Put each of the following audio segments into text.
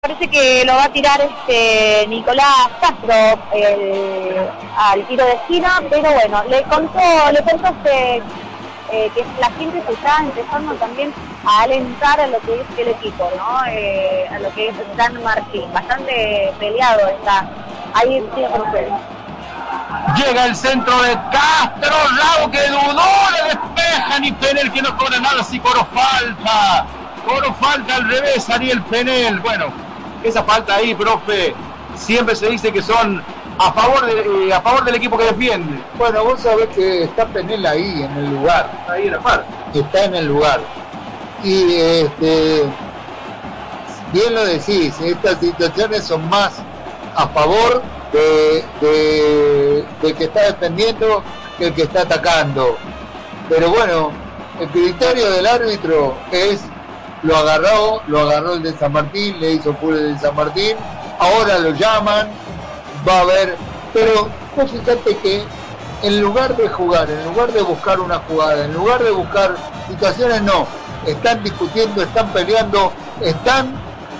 Parece que lo va a tirar Nicolás Castro al tiro de esquina, pero bueno, le contó que la gente se está empezando también a alentar a lo que es el equipo, ¿no? A lo que es San Martín, bastante peleado está. Ahí sí, llega el centro de Castro, Lago que dudó, le despejan y Penel que no cobra nada, si Coro falta al revés, Ariel Penel. Bueno, esa falta ahí, profe, siempre se dice que son a favor del equipo que defiende. Bueno, vos sabés que está Penel ahí en el lugar, ahí en la parte. Está en el lugar. Y bien lo decís, estas situaciones son más a favor de que está defendiendo que el que está atacando. Pero bueno, el criterio del árbitro es lo agarró el de San Martín, le hizo puro el de San Martín, ahora lo llaman, va a ver, pero vos fíjate que en lugar de jugar, en lugar de buscar una jugada, en lugar de buscar situaciones, no, están discutiendo, están peleando, están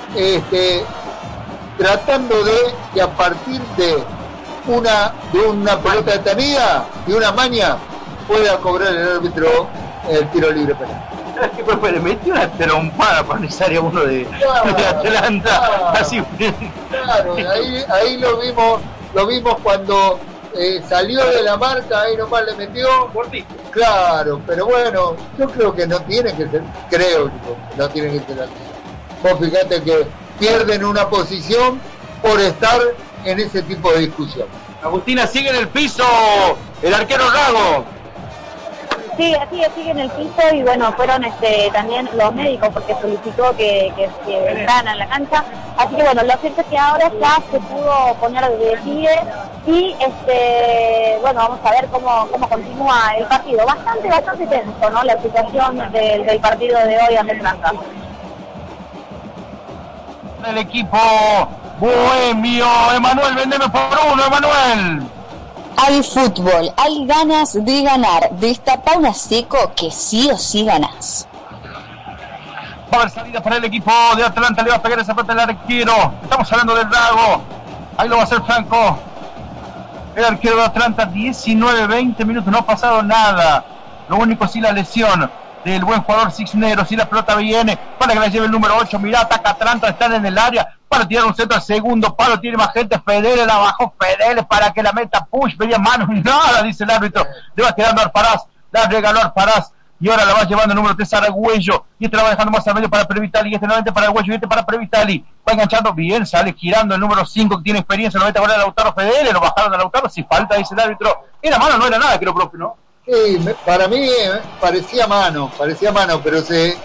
tratando de a partir de una pelota detenida, de una maña, pueda cobrar el árbitro el tiro libre penal. ¿Sabes qué, profe? Le metió una trompada Parnizari a uno de Atlanta. Claro, así. Claro, ahí lo vimos cuando salió de la marca, ahí nomás le metió. Claro, pero bueno, yo creo que no tiene que ser, no tiene que ser así. Vos fíjate que pierden una posición por estar en ese tipo de discusión. Agustina, sigue en el piso el arquero Rago. Sí, así sigue en el piso y bueno, fueron también los médicos porque solicitó que entraran en la cancha. Así que bueno, lo cierto es que ahora ya se pudo poner de pie y bueno, vamos a ver cómo continúa el partido. Bastante tenso, ¿no? La situación del partido de hoy ante Atlanta. El equipo bohemio, Emanuel, vendeme por uno, Emanuel. Al fútbol, hay ganas de ganar. Destapa una seco que sí o sí ganás. Va a haber salida para el equipo de Atlanta, le va a pegar esa pelota al arquero. Estamos hablando del Drago. Ahí lo va a hacer Franco. El arquero de Atlanta, 19-20 minutos, no ha pasado nada. Lo único sí la lesión del buen jugador Cisneros. Y la pelota viene para que la lleve el número 8. Mirá, ataca Atlanta, están en el área para tirar un centro al segundo palo, tiene más gente, Fedele la bajó, Fedele para que la meta Push, veía manos, nada, dice el árbitro, le va quedando Alfaraz, la regaló Alfaraz, y ahora la va llevando el número 3 Argüello, y este la va dejando más al medio para Previtali, y este nuevamente para Argüello, y este para Previtali, va enganchando bien, sale girando el número 5 que tiene experiencia, lo mete a Lautaro Fedele, lo bajaron a Lautaro, si falta, dice el árbitro, era mano, no era nada, creo propio, ¿no? Sí, para mí parecía mano, pero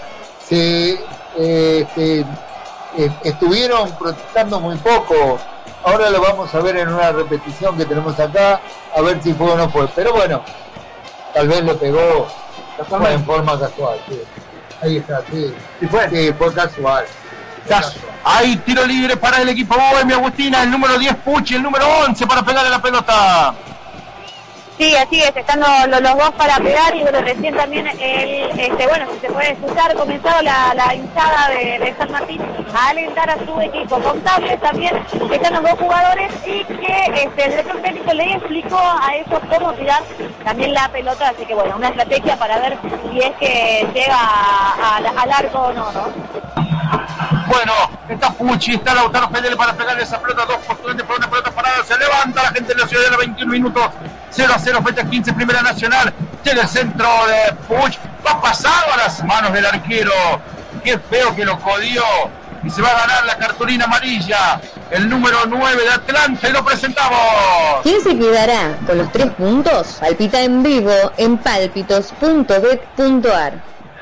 estuvieron protestando muy poco. Ahora lo vamos a ver en una repetición que tenemos acá, a ver si fue o no fue. Pero bueno, tal vez lo pegó en forma casual. Sí. Ahí está, sí. Sí, fue casual. Hay tiro libre para el equipo bohemio, Agustina, el número 10 Pucci, el número 11 para pegarle la pelota. Sí, así es, están los dos para pegar y bueno, recién también bueno, si se puede escuchar, comenzó la hinchada de San Martín a alentar a su equipo. Contable también están los dos jugadores y que el director técnico le explicó a ellos cómo tirar también la pelota, así que bueno, una estrategia para ver si es que llega al arco o no, ¿no? Bueno, está Pucci, está Lautaro Fedele para pegarle esa pelota, dos postulantes por una pelota parada, se levanta la gente de la Ciudadela, 21 minutos, 0-0, fecha 15, Primera Nacional, llega el centro de Pucci, va pasado a las manos del arquero, qué feo que lo codió, y se va a ganar la cartulina amarilla, el número 9 de Atlanta, y lo presentamos. ¿Quién se quedará con los 3 puntos? Palpita en vivo en palpitos.bet.ar.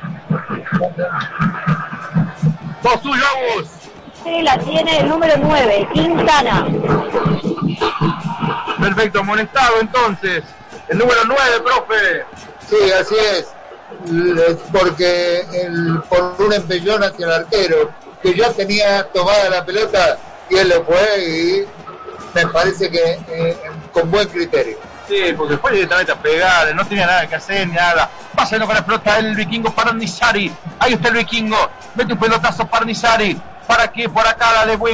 Vos tuyo, Agus. Sí, la tiene el número 9, Quintana. Perfecto, amonestado entonces. El número 9, profe. Sí, así es. Porque por un empellón hacia el arquero, que ya tenía tomada la pelota, y él le fue y me parece que con buen criterio. Sí, porque fue directamente a pegar, no tenía nada que hacer ni nada. Pasando con la pelota el vikingo Parnizari. Ahí está el vikingo. Mete un pelotazo Parnizari. para que por acá la de Buen